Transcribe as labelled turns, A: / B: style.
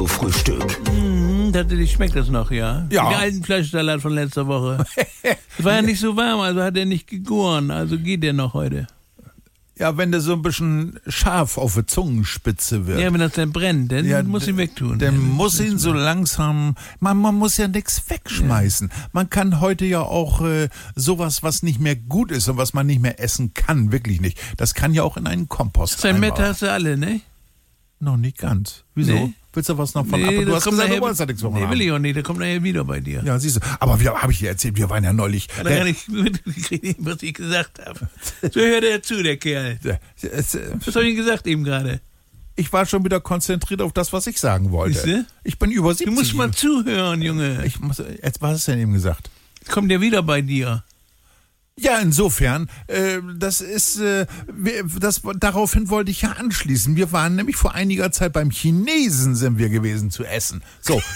A: Radiofrühstück.
B: Tatsächlich schmeckt das noch, ja?
C: Ja.
B: Den alten Fleischsalat von letzter Woche. Es war ja nicht so warm, also hat er nicht gegoren. Also geht der noch heute.
C: Ja, wenn der so ein bisschen scharf auf der Zungenspitze wird.
B: Ja, wenn das dann brennt, dann
C: Ja,
B: muss ihn wegtun.
C: Dann muss ihn so langsam, man muss ja nichts wegschmeißen. Ja. Man kann heute ja auch sowas, was nicht mehr gut ist und was man nicht mehr essen kann, wirklich nicht. Das kann ja auch in einen Kompost
B: Sein Mette hast du alle, ne?
C: Noch nicht ganz. Wieso?
B: Nee.
C: Willst du was noch von ab? Du hast gesagt, du wolltest da nichts von
B: Nee,
C: haben.
B: will ich auch nicht. Der kommt nachher wieder bei dir.
C: Ja, siehst du. Aber habe ich dir erzählt, wir waren ja neulich.
B: Hat er gar nicht mitgekriegt, was ich gesagt habe. So hört er zu, der Kerl. Was habe ich ihm gesagt eben gerade?
C: Ich war schon wieder konzentriert auf das, was ich sagen wollte.
B: Siehste?
C: Ich bin über 70.
B: Du musst mal zuhören, Junge.
C: Jetzt, was hast du denn eben gesagt?
B: Kommt der wieder bei dir?
C: Ja, insofern, daraufhin wollte ich ja anschließen. Wir waren nämlich vor einiger Zeit beim Chinesen sind wir gewesen zu essen. So,